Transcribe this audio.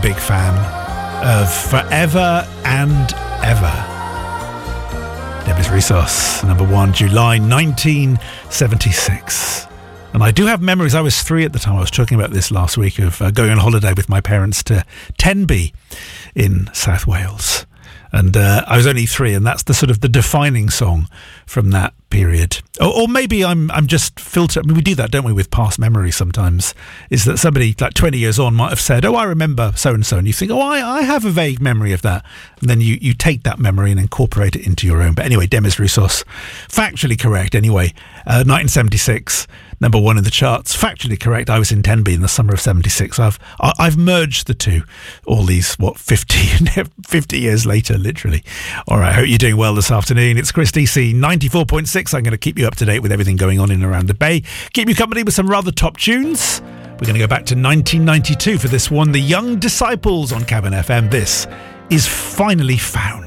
big fan of Forever and Ever. Demis Roussos, number 1, July 1976. And I do have memories. I was 3 at the time. I was talking about this last week of going on holiday with my parents to Tenby in South Wales. And I was only 3, and that's the sort of the defining song from that period. Or maybe I'm just filtered. I mean, we do that, don't we, with past memories sometimes, is that somebody like 20 years on might have said, oh, I remember so-and-so, and you think, oh, I have a vague memory of that. And then you take that memory and incorporate it into your own. But anyway, Demis Roussos, factually correct anyway, 1976, number 1 in the charts. Factually correct, I was in Tenby in the summer of 76. I've merged the two, all these, 50 years later, literally. All right, I hope you're doing well this afternoon. It's Chris DC, 94.6. I'm going to keep you up to date with everything going on in and around the Bay. Keep you company with some rather top tunes. We're going to go back to 1992 for this one, The Young Disciples on Cabin FM. This is Finally Found.